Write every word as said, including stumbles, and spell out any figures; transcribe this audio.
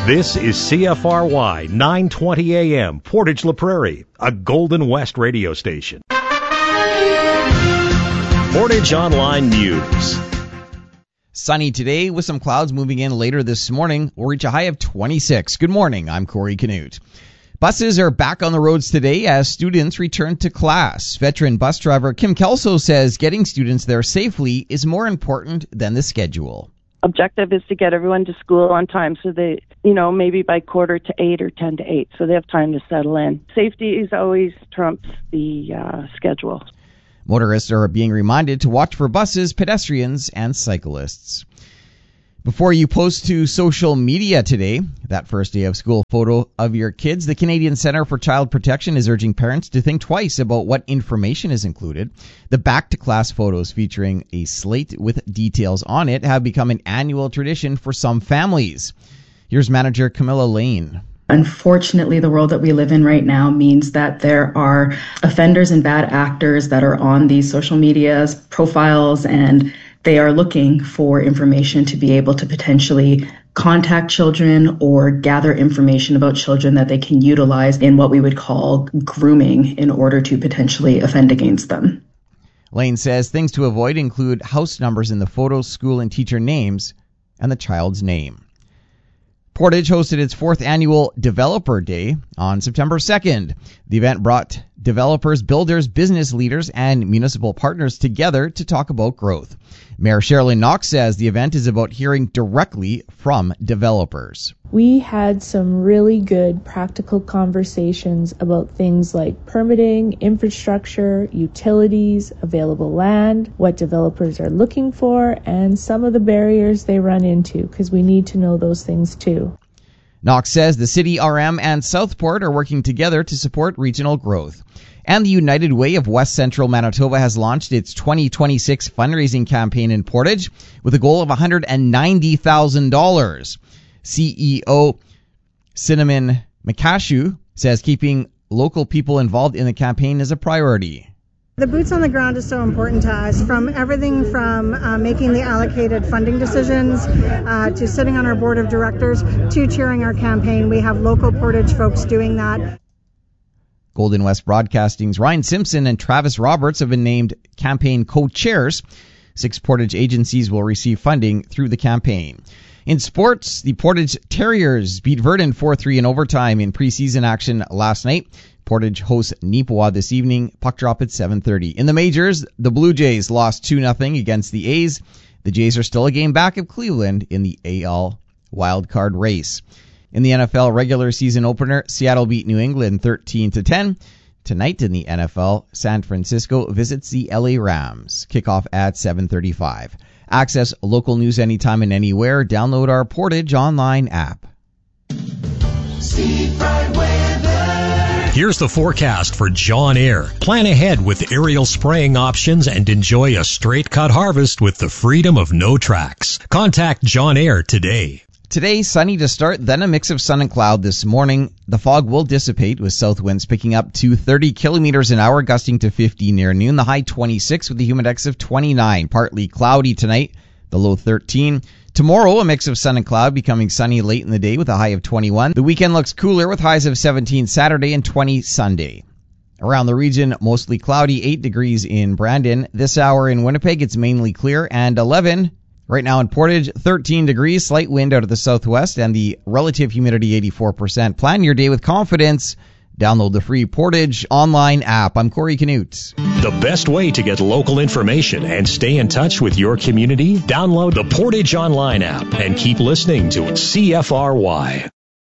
This is C F R Y nine twenty A M, Portage La Prairie, a Golden West radio station. Portage Online News. Sunny today with some clouds moving in later this morning. We'll reach a high of twenty-six. Good morning. I'm Corey Canute. Buses are back on the roads today as students return to class. Veteran bus driver Kim Kelso says getting students there safely is more important than the schedule. Objective is to get everyone to school on time so they, you know, maybe by quarter to eight or ten to eight, so they have time to settle in. Safety is always trumps the uh, schedule. Motorists are being reminded to watch for buses, pedestrians, and cyclists. Before you post to social media today, that first day of school photo of your kids, the Canadian Centre for Child Protection is urging parents to think twice about what information is included. The back-to-class photos featuring a slate with details on it have become an annual tradition for some families. Here's manager Camilla Lane. Unfortunately, the world that we live in right now means that there are offenders and bad actors that are on these social medias profiles, and they are looking for information to be able to potentially contact children or gather information about children that they can utilize in what we would call grooming in order to potentially offend against them. Lane says things to avoid include house numbers in the photos, school and teacher names, and the child's name. Portage hosted its fourth annual Developer Day on September second. The event brought developers, builders, business leaders, and municipal partners together to talk about growth. Mayor Sherilyn Knox says the event is about hearing directly from developers. We had some really good practical conversations about things like permitting, infrastructure, utilities, available land, what developers are looking for, and some of the barriers they run into, because we need to know those things too. Knox says the City, R M, and Southport are working together to support regional growth. And the United Way of West Central Manitoba has launched its twenty twenty-six fundraising campaign in Portage with a goal of one hundred ninety thousand dollars. C E O Cinnamon McCashew says keeping local people involved in the campaign is a priority. The boots on the ground is so important to us, from everything from uh, making the allocated funding decisions uh, to sitting on our board of directors to chairing our campaign. We have local Portage folks doing that. Golden West Broadcasting's Ryan Simpson and Travis Roberts have been named campaign co-chairs. Six Portage agencies will receive funding through the campaign. In sports, the Portage Terriers beat Verdun four three in overtime in preseason action last night. Portage hosts Neepawa this evening. Puck drop at seven thirty. In the majors, the Blue Jays lost two nothing against the A's. The Jays are still a game back of Cleveland in the A L wildcard race. In the N F L regular season opener, Seattle beat New England thirteen to ten. Tonight in the N F L, San Francisco visits the L A Rams. Kickoff at seven thirty-five. Access local news anytime and anywhere. Download our Portage Online app. Here's the forecast for John Eyre. Plan ahead with aerial spraying options and enjoy a straight cut harvest with the freedom of no tracks. Contact John Eyre today. Today, sunny to start, then a mix of sun and cloud this morning. The fog will dissipate with south winds picking up to thirty kilometers an hour, gusting to fifty near noon. The high twenty-six with the humidex of twenty-nine. Partly cloudy tonight, the low thirteen. Tomorrow, a mix of sun and cloud, becoming sunny late in the day with a high of twenty-one. The weekend looks cooler with highs of seventeen Saturday and twenty Sunday. Around the region, mostly cloudy, eight degrees in Brandon. This hour in Winnipeg, it's mainly clear, and eleven. Right now in Portage, thirteen degrees, slight wind out of the southwest, and the relative humidity eighty-four percent. Plan your day with confidence. Download the free Portage Online app. I'm Corey Canute. The best way to get local information and stay in touch with your community? Download the Portage Online app and keep listening to C F R Y.